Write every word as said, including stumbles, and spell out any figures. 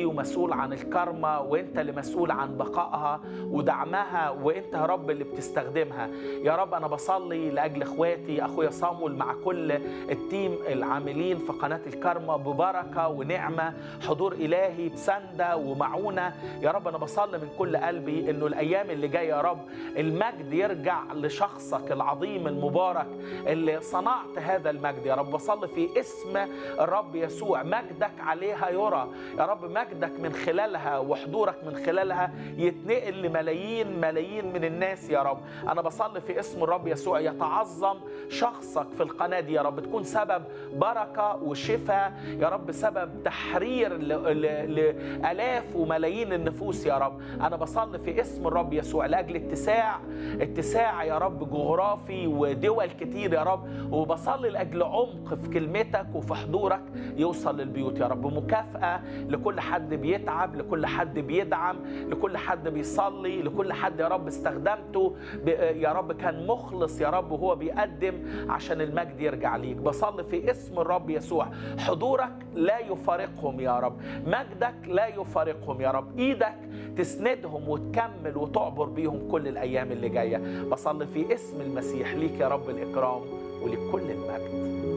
ومسؤول عن الكرمة، وانت اللي مسؤول عن بقائها ودعمها، وانت يا رب اللي بتستخدمها. يا رب انا بصلي لاجل اخواتي، اخويا صامول مع كل التيم العاملين في قناة الكرمة ببركة ونعمة، حضور الهي بسندة ومعونة. يا رب انا بصلي من كل قلبي انه الايام اللي جايه يا رب المجد يرجع لشخصك العظيم المبارك اللي صنعت هذا المجد. يا رب بصلي في اسم الرب يسوع مجدك عليها يرى، يا رب مجدك من خلالها وحضورك من خلالها يتنقل لملايين ملايين من الناس. يا رب انا بصلي في اسم الرب يسوع يتعظم شخصك في القناة دي، يا رب تكون سبب بركة وشفاء، يا رب سبب تحرير لآلاف وملايين النفوس. يا رب أنا بصلي في اسم الرب يسوع لأجل اتساع اتساع يا رب جغرافي ودول كتير يا رب، وبصلي لأجل عمق في كلمتك وفي حضورك يوصل للبيوت. يا رب مكافأة لكل حد بيتعب، لكل حد بيدعم، لكل حد بيصلي، لكل حد يا رب استخدمته يا رب كان مخلص يا رب وهو بيقدم عشان المجد يرجع ليك. بصلي في اسم الرب يسوع حضورك لا يفارقهم يا رب، مجدك لا يفارقهم يا رب، ايدك تسندهم وتكمل وتعبر بيهم كل الايام اللي جايه. بصلي في اسم المسيح ليك يا رب الاكرام ولكل المجد.